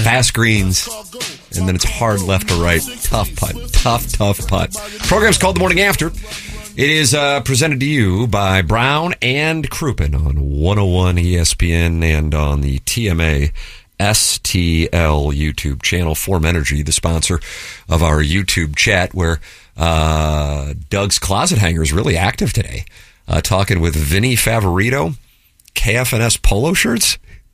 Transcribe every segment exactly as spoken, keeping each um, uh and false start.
pass greens, and then it's hard left or right. Tough putt. Tough, tough putt. Program's called The Morning After. It is uh, presented to you by Brown and Crouppen on one oh one E S P N and on the T M A S T L YouTube channel. Form Energy, the sponsor of our YouTube chat, where uh, Doug's Closet Hanger is really active today. Uh, talking with Vinny Favorito, K F N S polo shirts.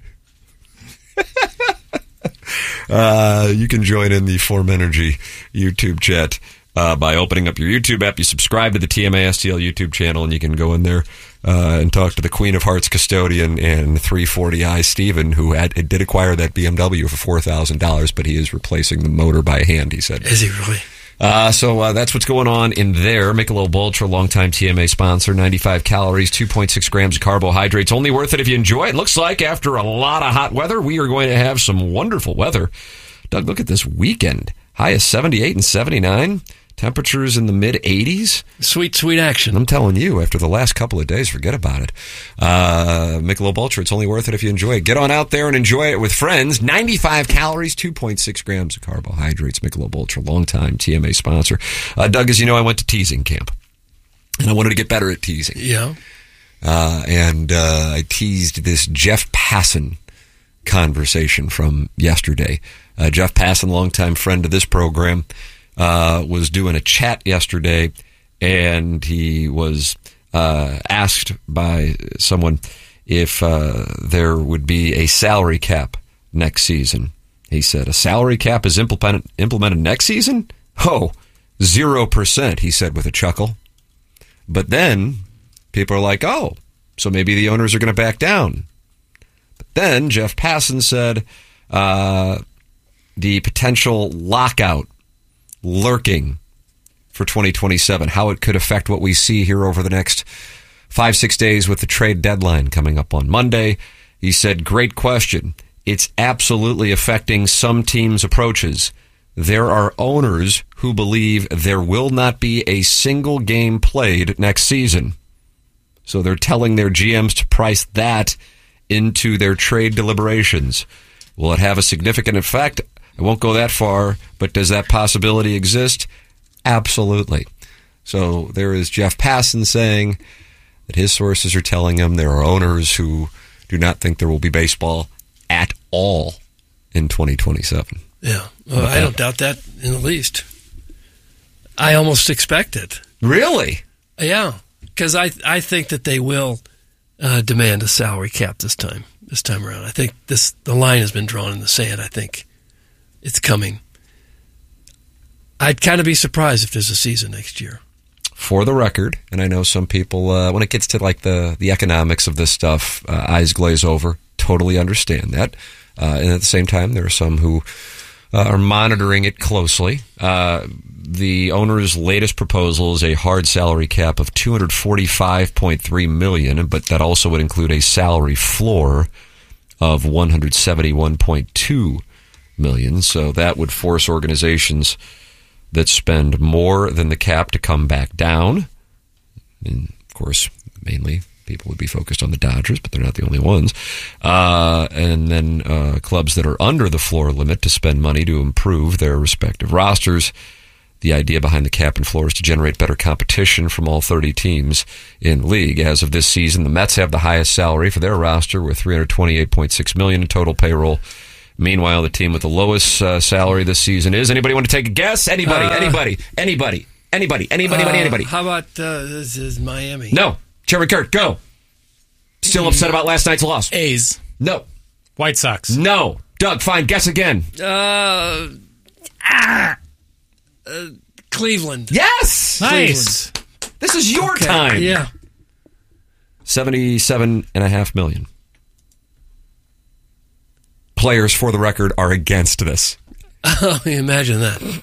uh, you can join in the Form Energy YouTube chat uh, by opening up your YouTube app. You subscribe to the T M A S T L YouTube channel, and you can go in there uh, and talk to the Queen of Hearts custodian and three forty i Steven, who had, did acquire that B M W for four thousand dollars, but he is replacing the motor by hand, he said. Is he really? Uh, so uh, that's what's going on in there. Michelob Ultra, longtime T M A sponsor, ninety-five calories, two point six grams of carbohydrates. Only worth it if you enjoy it. Looks like after a lot of hot weather, we are going to have some wonderful weather. Doug, look at this weekend. High is seventy-eight and seventy-nine. Temperatures in the mid-eighties. Sweet, sweet action. I'm telling you, after the last couple of days, forget about it. Uh, Michelob Ultra, it's only worth it if you enjoy it. Get on out there and enjoy it with friends. ninety-five calories, two point six grams of carbohydrates. Michelob Ultra, longtime T M A sponsor. Uh, Doug, as you know, I went to teasing camp, and I wanted to get better at teasing. Yeah. Uh, and uh, I teased this Jeff Passan conversation from yesterday. Uh, Jeff Passan, longtime friend of this program, Uh, was doing a chat yesterday, and he was uh, asked by someone if uh, there would be a salary cap next season. He said, a salary cap is implement- implemented next season? Oh, zero percent, he said with a chuckle. But then people are like, oh, so maybe the owners are going to back down. But then Jeff Passan said uh, the potential lockout lurking for twenty twenty-seven, how it could affect what we see here over the next five, six days with the trade deadline coming up on Monday. He said, great question. It's absolutely affecting some teams' approaches. There are owners who believe there will not be a single game played next season. So they're telling their G Ms to price that into their trade deliberations. Will it have a significant effect? I won't go that far, but does that possibility exist? Absolutely. So there is Jeff Passan saying that his sources are telling him there are owners who do not think there will be baseball at all in twenty twenty-seven. Yeah, well, I don't doubt that in the least. I almost expect it. Really? Yeah, because I I think that they will uh, demand a salary cap this time. This time around, I think this the line has been drawn in the sand. I think it's coming. I'd kind of be surprised if there's a season next year. For the record, and I know some people, uh, when it gets to like the, the economics of this stuff, uh, eyes glaze over. Totally understand that. Uh, and at the same time, there are some who uh, are monitoring it closely. Uh, the owner's latest proposal is a hard salary cap of two hundred forty-five point three million dollars, but that also would include a salary floor of one hundred seventy-one point two million dollars. So that would force organizations that spend more than the cap to come back down. And of course, mainly people would be focused on the Dodgers, but they're not the only ones. Uh, and then uh, clubs that are under the floor limit to spend money to improve their respective rosters. The idea behind the cap and floor is to generate better competition from all thirty teams in the league. As of this season, the Mets have the highest salary for their roster with three hundred twenty-eight point six million dollars in total payroll. Meanwhile, the team with the lowest uh, salary this season is... Anybody want to take a guess? Anybody, uh, anybody, anybody, anybody, anybody, uh, anybody. How about uh, this is Miami? No. Cherry Kurt, go. Still mm. upset about last night's loss. A's. No. White Sox. No. Doug, fine, guess again. Uh, ah, uh, Cleveland. Yes! Nice. Cleveland. This is your okay. time. Yeah. seventy-seven and a half million. Players, for the record, are against this. Oh, imagine that.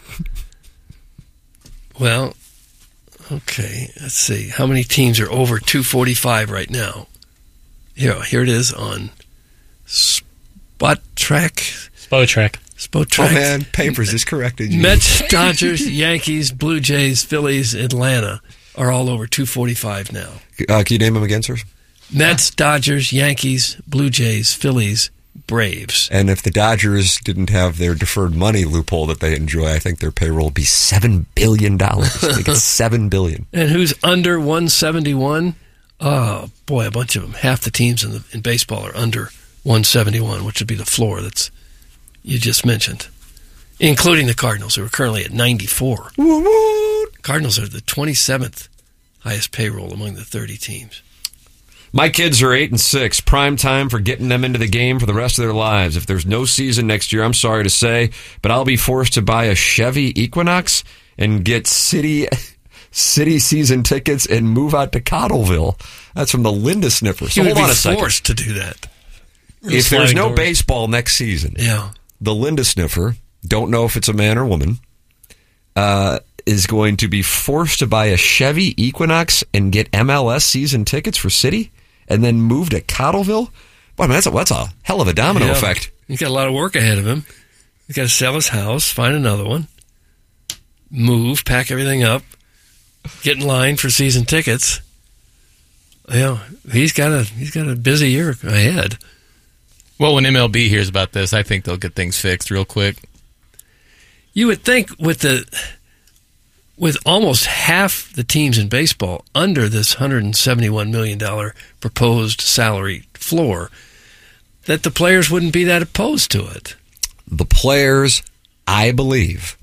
Well, okay, let's see. How many teams are over two forty-five right now? Here, here it is on Spot Track. Spotrac. Spotrac. Oh, man, Papers has corrected you. Mets, Dodgers, Yankees, Blue Jays, Phillies, Atlanta are all over two forty-five now. Uh, can you name them again, sir? Mets, Dodgers, Yankees, Blue Jays, Phillies, Braves. And if the Dodgers didn't have their deferred money loophole that they enjoy, I think their payroll would be seven billion dollars. They get seven billion dollars. And who's under one seventy-one? Oh, boy, a bunch of them. Half the teams in, the, in baseball are under one seventy-one, which would be the floor that's you just mentioned, including the Cardinals, who are currently at ninety-four. Woo-woo. Cardinals are the twenty-seventh highest payroll among the thirty teams. My kids are eight and six. Prime time for getting them into the game for the rest of their lives. If there's no season next year, I'm sorry to say, but I'll be forced to buy a Chevy Equinox and get city city season tickets and move out to Cottleville. That's from the Linda Sniffer. So you hold would on be a second. forced to do that. If there's no baseball next season, yeah, the Linda Sniffer, don't know if it's a man or woman, uh, is going to be forced to buy a Chevy Equinox and get M L S season tickets for City and then move to Cottleville. Boy, I mean, that's, a, that's a hell of a domino yeah. effect. He's got a lot of work ahead of him. He's got to sell his house, find another one, move, pack everything up, get in line for season tickets. Yeah, he's got a he's got a busy year ahead. Well, when M L B hears about this, I think they'll get things fixed real quick. You would think with the with almost half the teams in baseball under this one hundred seventy-one million dollars proposed salary floor, that the players wouldn't be that opposed to it. The players, I believe,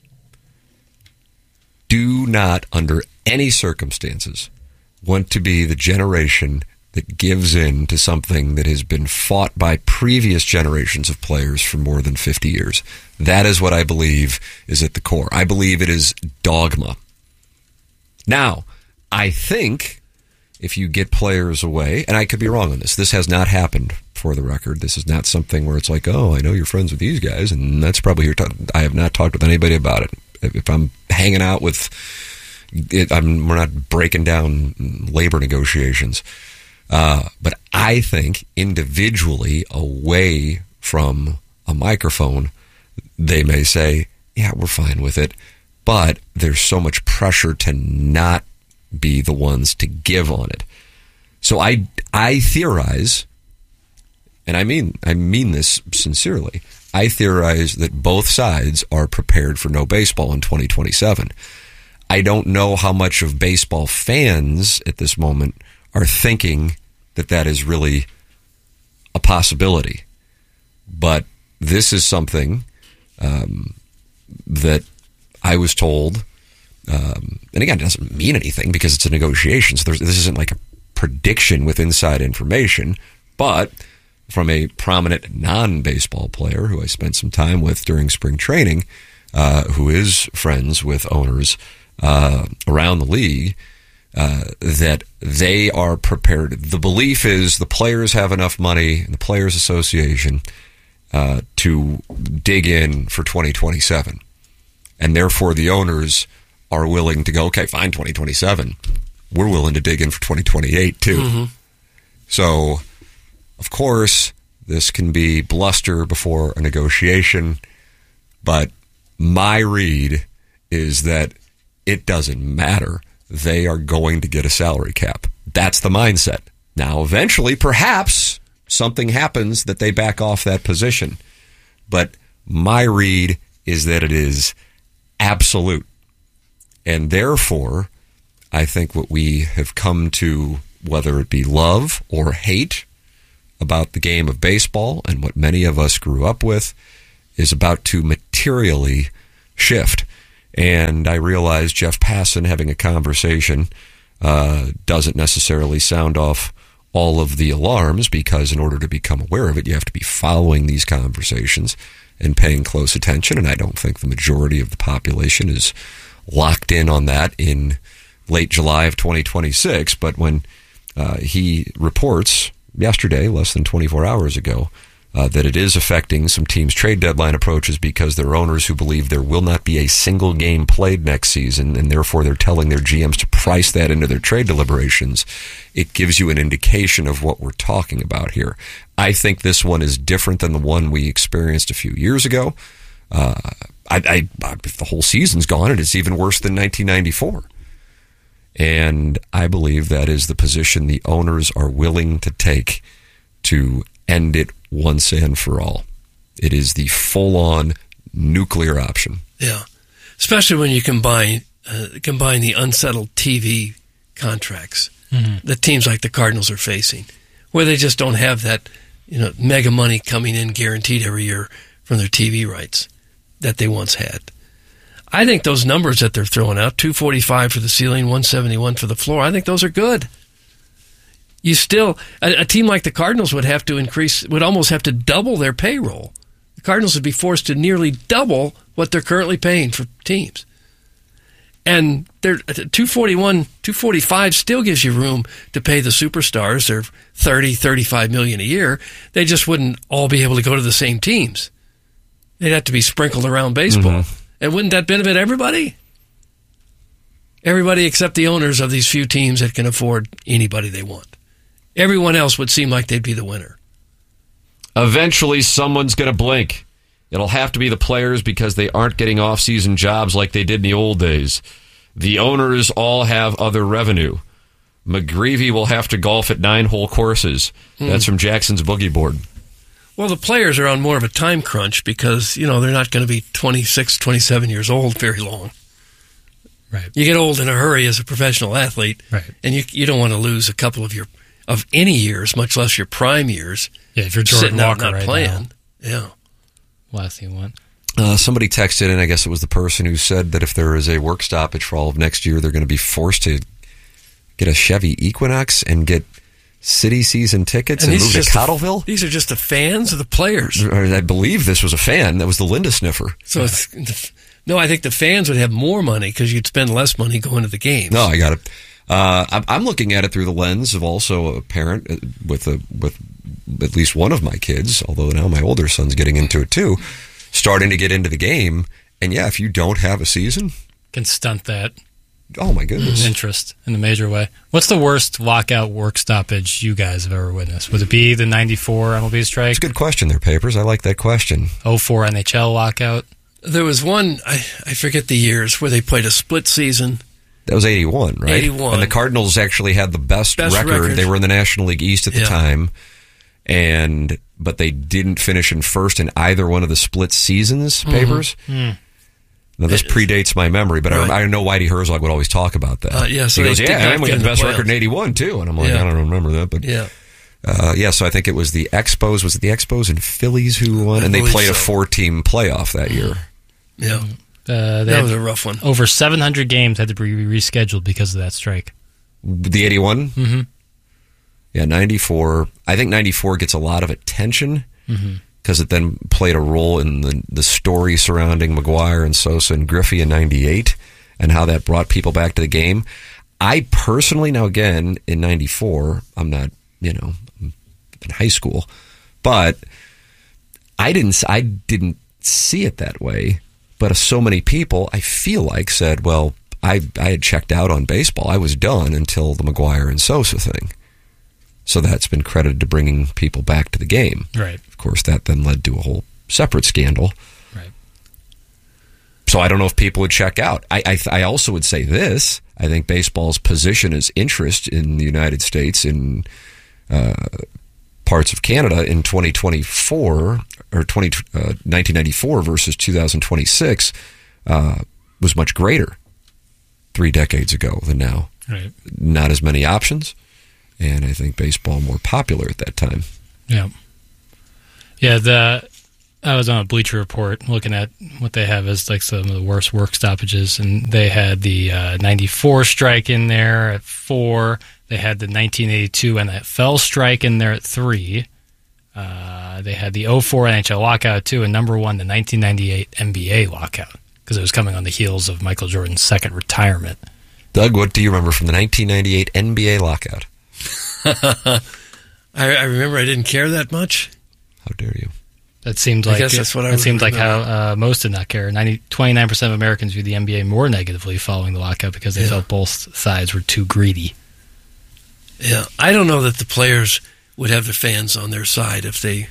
do not, under any circumstances, want to be the generation that gives in to something that has been fought by previous generations of players for more than fifty years. That is what I believe is at the core. I believe it is dogma. Now, I think if you get players away, and I could be wrong on this, this has not happened for the record. This is not something where it's like, oh, I know you're friends with these guys, and that's probably your t- I have not talked with anybody about it. If I'm hanging out with, it, I'm, we're not breaking down labor negotiations. Uh, but I think individually, away from a microphone, they may say, yeah, we're fine with it. But there's so much pressure to not be the ones to give on it. So I, I theorize, and I mean, I mean this sincerely, I theorize that both sides are prepared for no baseball in twenty twenty-seven. I don't know how much of baseball fans at this moment are thinking that that is really a possibility. But this is something um, that I was told, um, and again, it doesn't mean anything because it's a negotiation, so there's, this isn't like a prediction with inside information, but from a prominent non-baseball player who I spent some time with during spring training, uh, who is friends with owners uh, around the league, Uh, that they are prepared. The belief is the players have enough money, the Players Association, uh, to dig in for twenty twenty-seven. And therefore the owners are willing to go, okay, fine, twenty twenty-seven. We're willing to dig in for twenty twenty-eight too. Mm-hmm. So, of course, this can be bluster before a negotiation, but my read is that it doesn't matter. They are going to get a salary cap. That's the mindset. Now, eventually, perhaps something happens that they back off that position. But my read is that it is absolute. And therefore, I think what we have come to, whether it be love or hate about the game of baseball and what many of us grew up with, is about to materially shift. And I realize Jeff Passan having a conversation uh, doesn't necessarily sound off all of the alarms, because in order to become aware of it, you have to be following these conversations and paying close attention. And I don't think the majority of the population is locked in on that in late July of twenty twenty-six. But when uh, he reports yesterday, less than twenty-four hours ago, Uh, that it is affecting some teams' trade deadline approaches because there are owners who believe there will not be a single game played next season, and therefore they're telling their G Ms to price that into their trade deliberations. It gives you an indication of what we're talking about here. I think this one is different than the one we experienced a few years ago. Uh, I, I, if the whole season's gone, it is even worse than nineteen ninety-four. And I believe that is the position the owners are willing to take to end it once and for all. It is the full-on nuclear option. Yeah, especially when you combine uh, combine the unsettled T V contracts mm-hmm. that teams like the Cardinals are facing, where they just don't have that, you know, mega money coming in guaranteed every year from their T V rights that they once had. I think those numbers that they're throwing out, two forty-five for the ceiling, one seventy-one for the floor, I think those are good. You still, a, a team like the Cardinals would have to increase, would almost have to double their payroll. The Cardinals would be forced to nearly double what they're currently paying for teams. And they're two forty-one, two forty-five still gives you room to pay the superstars. They're thirty, thirty-five million a year. They just wouldn't all be able to go to the same teams. They'd have to be sprinkled around baseball. Mm-hmm. And wouldn't that benefit everybody? Everybody except the owners of these few teams that can afford anybody they want. Everyone else would seem like they'd be the winner. Eventually, someone's going to blink. It'll have to be the players because they aren't getting off-season jobs like they did in the old days. The owners all have other revenue. McGreevy will have to golf at nine-hole courses. Mm. That's from Jackson's Boogie Board. Well, the players are on more of a time crunch because, you know, they're not going to be twenty-six, twenty-seven years old very long. Right. You get old in a hurry as a professional athlete, right. and you you don't want to lose a couple of your of any years, much less your prime years. Yeah, if you're Jordan sitting Walker out not right playing. now. Yeah. Last thing you want. Uh, somebody texted in, I guess it was the person who said that if there is a work stoppage for all of next year, they're going to be forced to get a Chevy Equinox and get city season tickets and, and move to Cottleville. The, these are just the fans or the players? I believe this was a fan. That was the Linda Sniffer. So it's, no, I think the fans would have more money because you'd spend less money going to the games. No, I got it. Uh, I'm looking at it through the lens of also a parent with a, with at least one of my kids, although now my older son's getting into it too, starting to get into the game. And yeah, if you don't have a season, can stunt that. Oh my goodness! Interest in a major way. What's the worst lockout work stoppage you guys have ever witnessed? Would it be the ninety-four M L B strike? It's a good question there, Papers. I like that question. oh four N H L lockout. There was one, I, I forget the years, where they played a split season. That was eighty-one, right? eighty-one. And the Cardinals actually had the best, best record. record. They were in the National League East at the yeah. time, and but they didn't finish in first in either one of the split seasons, mm-hmm. Papers. Mm. Now, this predates my memory, but right. I, I know Whitey Herzog would always talk about that. Uh, yeah, so he goes, yeah, and we had the best playoffs. record in eighty-one, too. And I'm like, yeah. I don't remember that. But yeah. Uh, yeah, so I think it was the Expos. Was it the Expos and Phillies who won? I and they played so. a four-team playoff that year. Yeah. Uh, that was a rough one. Over seven hundred games had to be rescheduled because of that strike. The eighty-one? Mm-hmm. Yeah, ninety-four. I think ninety-four gets a lot of attention because mm-hmm. it then played a role in the, the story surrounding McGuire and Sosa and Griffey in ninety-eight and how that brought people back to the game. I personally, now again, in ninety-four, I'm not, you know, I'm in high school, but I didn't, I didn't see it that way. But so many people, I feel like, said, well, I, I had checked out on baseball. I was done until the McGuire and Sosa thing. So that's been credited to bringing people back to the game. Right. Of course, that then led to a whole separate scandal. Right. So I don't know if people would check out. I, I, I also would say this. I think baseball's position as interest in the United States in uh, parts of Canada in twenty twenty-four or twenty, uh, nineteen ninety-four versus two thousand twenty-six uh, was much greater three decades ago than now. Right. Not as many options, and I think baseball more popular at that time. Yeah. Yeah, the I was on a Bleacher Report looking at what they have as like some of the worst work stoppages, and they had the uh, ninety-four strike in there at four. They had the nineteen eighty-two N F L strike in there at three. Uh, they had the oh four N H L lockout at two, and number one, the nineteen ninety-eight N B A lockout, because it was coming on the heels of Michael Jordan's second retirement. Doug, what do you remember from the nineteen ninety-eight N B A lockout? I, I remember I didn't care that much. How dare you? That seemed I like guess that's what I that would seemed like how remember. uh, most did not care. ninety, twenty-nine percent of Americans viewed the N B A more negatively following the lockout because they Yeah. felt both sides were too greedy. Yeah, I don't know that the players would have their fans on their side if they,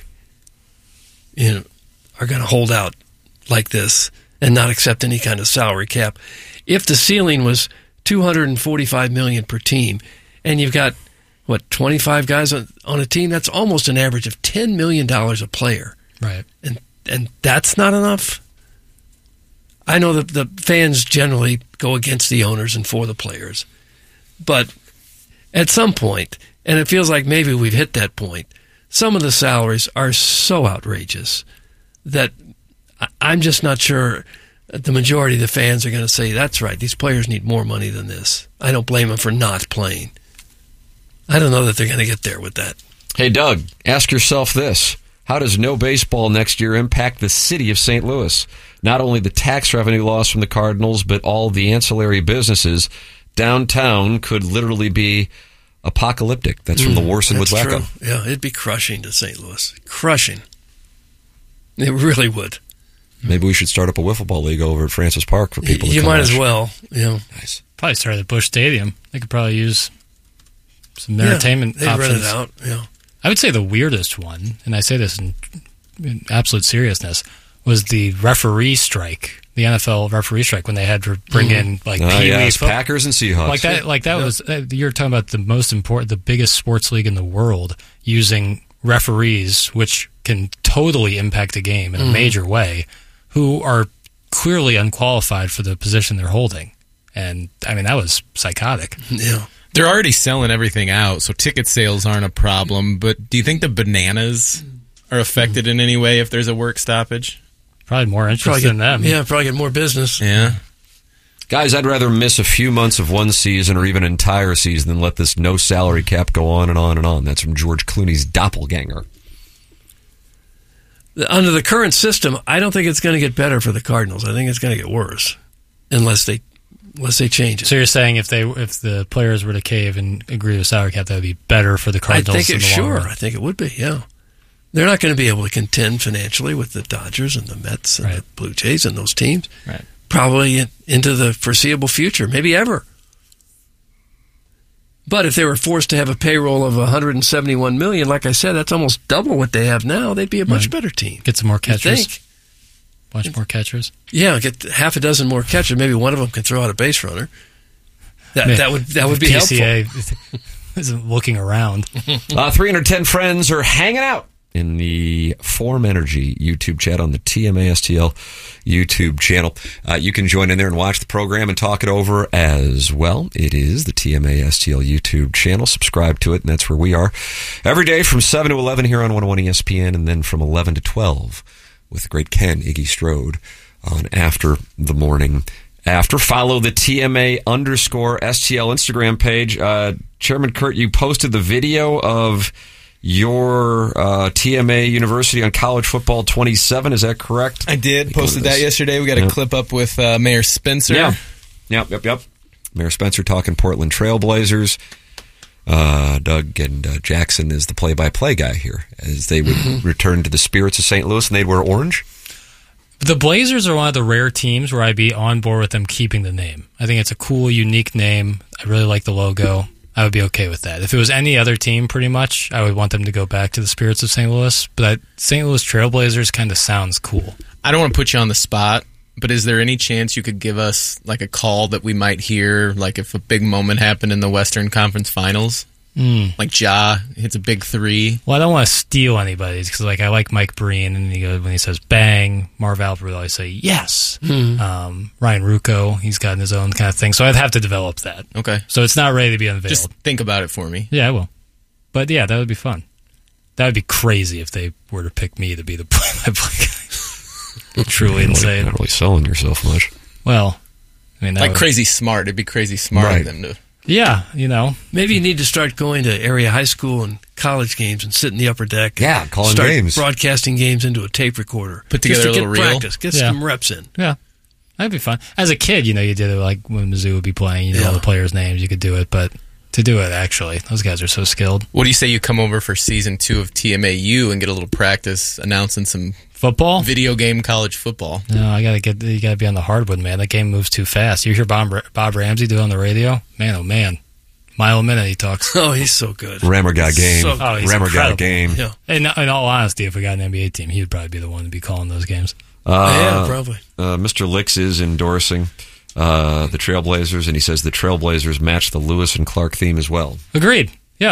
you know, are going to hold out like this and not accept any kind of salary cap. If the ceiling was two hundred forty-five million dollars per team, and you've got what, twenty-five guys on, on a team? That's almost an average of ten million dollars a player. Right. And and that's not enough? I know that the fans generally go against the owners and for the players. But at some point, and it feels like maybe we've hit that point, some of the salaries are so outrageous that I'm just not sure the majority of the fans are going to say, that's right, these players need more money than this. I don't blame them for not playing. I don't know that they're going to get there with that. Hey, Doug, ask yourself this. How does no baseball next year impact the city of Saint Louis? Not only the tax revenue loss from the Cardinals, but all the ancillary businesses. Downtown could literally be apocalyptic. That's from the Warson with That's Wacko. true. Yeah, it'd be crushing to Saint Louis. Crushing. It really would. Maybe we should start up a wiffle ball league over at Francis Park for people to You come might watch. as well. Yeah. Nice. Probably start at Busch Stadium. They could probably use some entertainment yeah, they options. rent it out. Yeah. I would say the weirdest one, and I say this in, in absolute seriousness, was the referee strike, the N F L referee strike, when they had to bring Mm-hmm. in like Oh, Pee Wee yes, football. Packers and Seahawks. Like that, like that Yeah. was uh, you're talking about the most important, the biggest sports league in the world using referees, which can totally impact a game in a Mhm. major way, who are clearly unqualified for the position they're holding. And I mean, that was psychotic. Yeah. They're already selling everything out, so ticket sales aren't a problem. But do you think the bananas are affected in any way if there's a work stoppage? Probably more Probably interested get, in them. Yeah, probably get more business. Yeah. Guys, I'd rather miss a few months of one season or even an entire season than let this no salary cap go on and on and on. That's from George Clooney's doppelganger. Under the current system, I don't think it's going to get better for the Cardinals. I think it's going to get worse unless they unless they change it. So you're saying if they if the players were to cave and agree to a salary cap, that would be better for the I Cardinals? think in it the long sure. run? I think it would be. Yeah, they're not going to be able to contend financially with the Dodgers and the Mets and Right. the Blue Jays and those teams. Right. Probably in, into the foreseeable future, maybe ever. But if they were forced to have a payroll of one hundred seventy-one million dollars, like I said, that's almost double what they have now. They'd be a much Right. better team. Get some more You catchers. think? Bunch more catchers. Yeah, get half a dozen more catchers. Maybe one of them can throw out a base runner. That Yeah. that would that would be P C A helpful. isn't looking around. Uh, three hundred ten friends are hanging out in the Form Energy YouTube chat on the T M A S T L YouTube channel. Uh, you can join in there and watch the program and talk it over as well. It is the T M A S T L YouTube channel. Subscribe to it, and that's where we are every day from seven to eleven here on one oh one E S P N, and then from eleven to twelve with the great Ken Iggy Strode on After the Morning After. Follow the T M A underscore S T L Instagram page. Uh, Chairman Kurt, you posted the video of your uh, T M A University on College Football twenty-seven. Is that correct? I did. Go to Posted this. that yesterday. We got a Yeah. clip up with uh, Mayor Spencer. Yeah. Yep, yep, yep. Mayor Spencer talking Portland Trailblazers. Uh, Doug and uh, Jackson is the play-by-play guy here as they would return to the Spirits of Saint Louis, and they'd wear orange. The Blazers are one of the rare teams where I'd be on board with them keeping the name. I think it's a cool, unique name. I really like the logo. I would be okay with that. If it was any other team, pretty much, I would want them to go back to the Spirits of Saint Louis. But that Saint Louis Trailblazers kind of sounds cool. I don't want to put you on the spot, but is there any chance you could give us like a call that we might hear, like if a big moment happened in the Western Conference Finals? Mm. Like Ja hits a big three. Well, I don't want to steal anybody's because, like, I like Mike Breen, and he goes, when he says "bang," Marv Albert would always say "yes." Um, Ryan Rucco, he's got his own kind of thing, so I'd have to develop that. Okay. So it's not ready to be unveiled. Just think about it for me. Yeah, I will. But yeah, that would be fun. That would be crazy if they were to pick me to be the play-by-play guy. Truly insane. Not really selling yourself much. Well, I mean, that Like would- crazy smart. It'd be crazy smart Right. of them to. Yeah, you know, Maybe you need to start going to area high school and college games and sit in the upper deck. Yeah, calling start games. broadcasting games into a tape recorder. Put Just together to a get little reel. practice, get Yeah. some reps in. yeah, that'd be fun. As a kid, you know, you did it like when Mizzou would be playing. You know Yeah. all the players' names. You could do it, but to do it actually, those guys are so skilled. What do you say you come over for season two of T M A U and get a little practice announcing some Football? video game college football? No, I gotta get. You gotta be on the hardwood, man. That game moves too fast. You hear Bob, Bob Ramsey do it on the radio? Man, oh man, mile a minute he talks. Oh, he's so good. Rammer got game. So- Oh, he's Rammer got incredible. game. Yeah, In, in all honesty, if we got an N B A team, he would probably be the one to be calling those games. Uh, yeah, probably. uh, Mister Licks is endorsing uh, the Trailblazers, and he says the Trailblazers match the Lewis and Clark theme as well. Agreed. Yeah,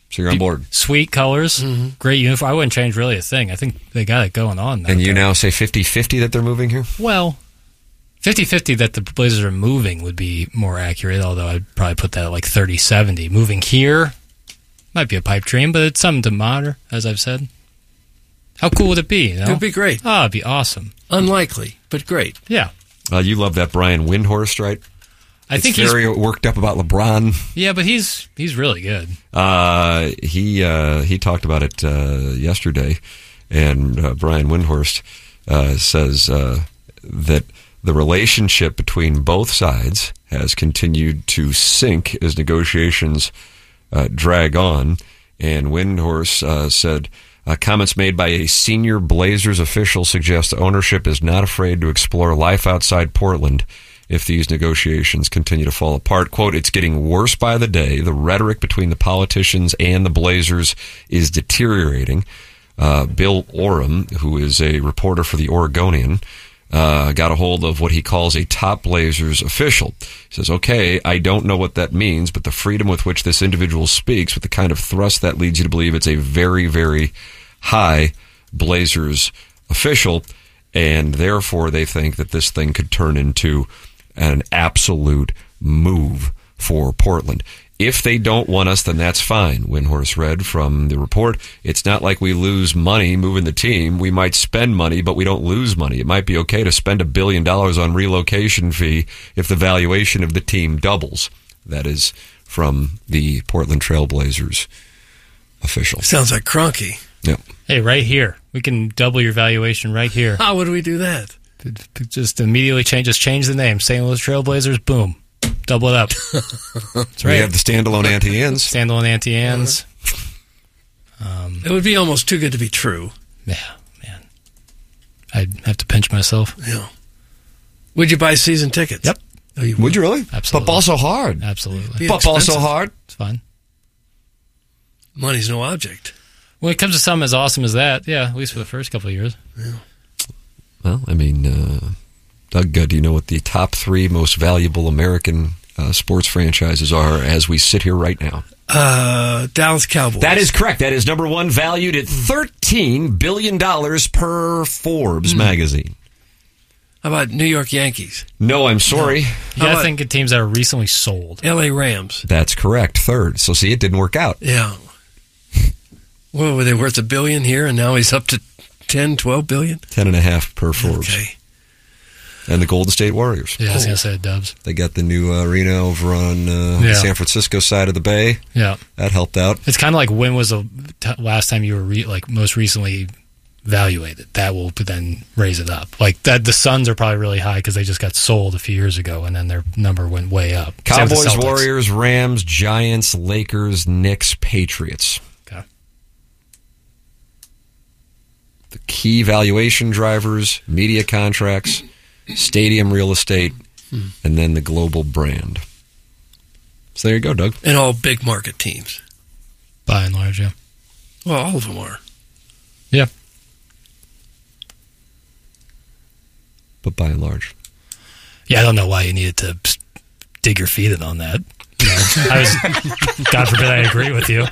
So you're on board. Sweet colors, mm-hmm. great uniform. I wouldn't change really a thing. I think they got it going on. And you there. now say fifty-fifty that they're moving here? Well, fifty-fifty that the Blazers are moving would be more accurate, although I'd probably put that at like thirty seventy. Moving here might be a pipe dream, but it's something to monitor, as I've said. How cool would it be? You know? It would be great. Oh, it'd be awesome. Unlikely, but great. Yeah. Uh, you love that Brian Windhorst, right? I it's think very he's worked up about LeBron. Yeah, but he's he's really good. Uh, he uh, he talked about it uh, yesterday, and uh, Brian Windhorst uh, says uh, that the relationship between both sides has continued to sink as negotiations uh, drag on. And Windhorst uh, said, uh, comments made by a senior Blazers official suggest ownership is not afraid to explore life outside Portland if these negotiations continue to fall apart. Quote, it's getting worse by the day. The rhetoric between the politicians and the Blazers is deteriorating. Uh, Bill Oram, who is a reporter for the Oregonian, uh, got a hold of what he calls a top Blazers official. He says, okay, I don't know what that means, but the freedom with which this individual speaks, with the kind of thrust that leads you to believe it's a very, very high Blazers official, and therefore they think that this thing could turn into an absolute move for Portland. If they don't want us, then that's fine. Windhorst read from the report. It's not like we lose money moving the team. We might spend money, but we don't lose money. It might be okay to spend a billion dollars on relocation fee if the valuation of the team doubles. That is from the Portland Trail Blazers official. Sounds like Kroenke. Yep. Hey, right here. We can double your valuation right here. How would we do that? Just immediately change, just change the name. Saint Louis Trailblazers, boom. Double it up. That's right. We have the standalone Auntie Anne's. Standalone Auntie Anne's. Um, it would be almost too good to be true. Yeah, man. I'd have to pinch myself. Yeah. Would you buy season tickets? Yep. Oh, you would. would you really? Absolutely. Football so hard. Absolutely. Football so hard. It's fun. Money's no object. When it comes to something as awesome as that, yeah, at least for the first couple of years. Yeah. Well, I mean, uh, Doug, uh, do you know what the top three most valuable American uh, sports franchises are as we sit here right now? Uh, Dallas Cowboys. That is correct. That is number one, valued at thirteen billion dollars per Forbes mm. magazine. How about New York Yankees? No, I'm sorry. No. You got to think of teams that are recently sold. L A Rams. That's correct. Third. So, see, it didn't work out. Yeah. Well, were they worth a billion here, and now he's up to ten, twelve billion? Ten and a half per Forbes. Okay. And the Golden State Warriors. Yeah, I was going to say Dubs. They got the new uh, arena over on uh, yeah. the San Francisco side of the bay. Yeah. That helped out. It's kind of like when was the t- last time you were re- like most recently valuated? That will then raise it up. Like that, the Suns are probably really high because they just got sold a few years ago, and then their number went way up. Cowboys, Warriors, Rams, Giants, Lakers, Knicks, Patriots. Okay. The key valuation drivers, media contracts, stadium real estate, hmm. and then the global brand. So there you go, Doug. And all big market teams. By and large, yeah. Well, all of them are. Yeah. But by and large. Yeah, I don't know why you needed to dig your feet in on that. You know, I was, God forbid I agree with you.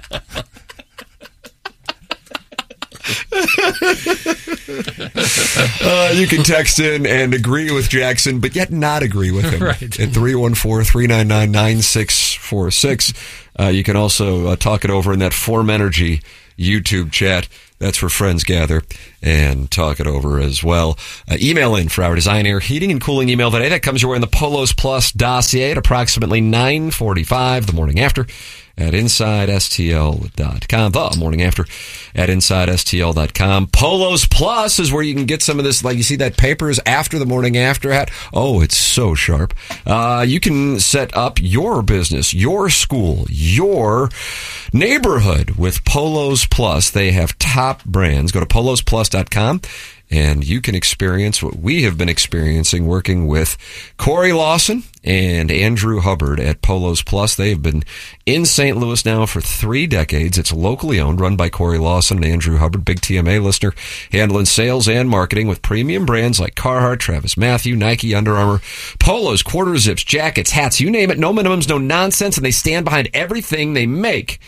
uh, you can text in and agree with Jackson, but yet not agree with him. Right. At three one four, three nine nine, nine six four six. Uh, you can also uh, talk it over in that Form Energy YouTube chat. That's where friends gather and talk it over as well. Uh, email in for our Design Air Heating and Cooling email today. That comes your way in the Polos Plus dossier at approximately nine forty-five the morning after at inside S T L dot com. The morning after at inside S T L dot com. Polos Plus is where you can get some of this, like you see that papers after the morning after hat. Oh, it's so sharp. Uh, you can set up your business, your school, your neighborhood with Polos Plus. They have top brands. Go to polos plus dot com. And you can experience what we have been experiencing working with Corey Lawson and Andrew Hubbard at Polos Plus. They have been in Saint Louis now for three decades. It's locally owned, run by Corey Lawson and Andrew Hubbard, big T M A listener, handling sales and marketing with premium brands like Carhartt, Travis Matthew, Nike, Under Armour, polos, quarter zips, jackets, hats, you name it. No minimums, no nonsense, and they stand behind everything they make.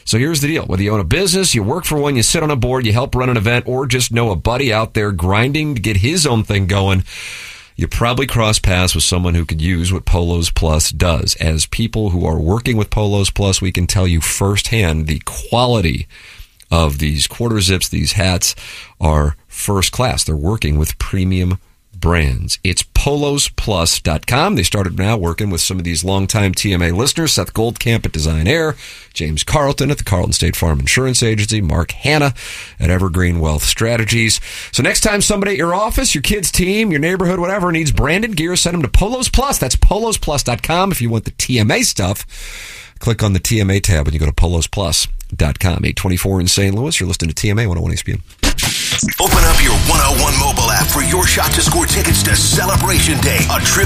So here's the deal. Whether you own a business, you work for one, you sit on a board, you help run an event, or just know a buddy out there grinding to get his own thing going, you probably cross paths with someone who could use what Polos Plus does. As people who are working with Polos Plus, we can tell you firsthand the quality of these quarter zips, these hats are first class. They're working with premium brands. It's polos plus dot com. They started now working with some of these longtime T M A listeners, Seth Goldcamp at Design Air, James Carlton at the Carlton State Farm Insurance Agency, Mark Hanna at Evergreen Wealth Strategies. So next time somebody at your office, your kid's team, your neighborhood, whatever, needs branded gear, send them to Polos Plus. That's polos plus dot com. If you want the T M A stuff, click on the T M A tab when you go to polos plus dot com. eight twenty-four in Saint Louis. You're listening to T M A one oh one E S P N. Open up your one oh one mobile app for your shot to score tickets to Celebration Day, a trip